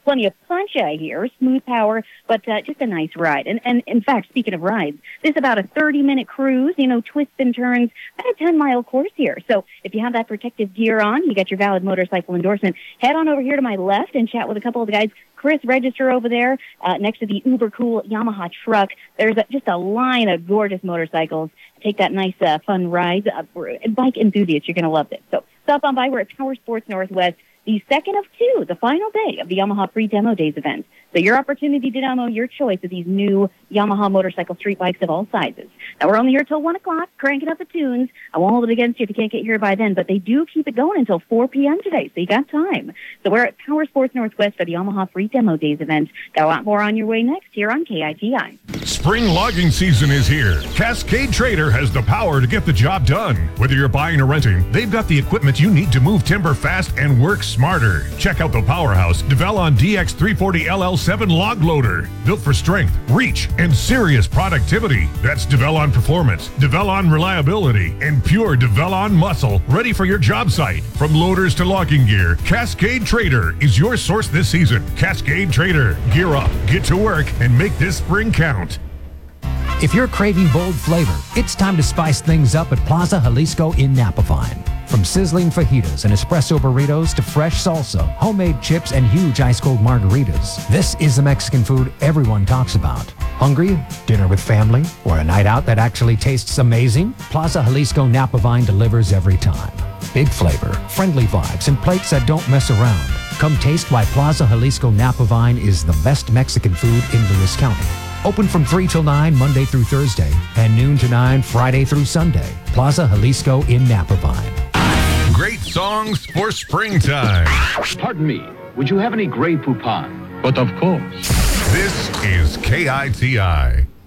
Plenty of punch, I hear, smooth power, but just a nice ride. And in fact, speaking of rides, this is about a 30-minute cruise, twists and turns, about a 10-mile course here. So if you have that protective gear on, you got your valid motorcycle endorsement, head on over here to my left and chat with a couple of the guys. Chris, register over there next to the uber cool Yamaha truck. There's just a line of gorgeous motorcycles. Take that nice, fun ride. Bike enthusiasts, you're going to love this. So stop on by. We're at Power Sports Northwest, the second of two, the final day of the Yamaha Free Demo Days event. So your opportunity to demo your choice of these new Yamaha motorcycle street bikes of all sizes. Now, we're only here till 1 o'clock, cranking up the tunes. I won't hold it against you if you can't get here by then, but they do keep it going until 4 p.m. today, so you got time. So we're at Power Sports Northwest for the Yamaha Free Demo Days event. Got a lot more on your way next here on KITI. Spring logging season is here. Cascade Trader has the power to get the job done. Whether you're buying or renting, they've got the equipment you need to move timber fast and work smarter. Check out the powerhouse Develon DX340 LL7 log loader. Built for strength, reach, and serious productivity. That's Develon performance, Develon reliability, and pure Develon muscle, ready for your job site. From loaders to logging gear, Cascade Trader is your source this season. Cascade Trader. Gear up, get to work, and make this spring count. If you're craving bold flavor, it's time to spice things up at Plaza Jalisco in Napavine. From sizzling fajitas and espresso burritos to fresh salsa, homemade chips, and huge ice-cold margaritas, this is the Mexican food everyone talks about. Hungry? Dinner with family? Or a night out that actually tastes amazing? Plaza Jalisco Napavine delivers every time. Big flavor, friendly vibes, and plates that don't mess around. Come taste why Plaza Jalisco Napavine is the best Mexican food in Lewis County. Open from 3 till 9 Monday through Thursday and noon to 9 Friday through Sunday. Plaza Jalisco in Napavine. Great songs for springtime. Pardon me, would you have any Grey Poupon? But of course. This is KITI.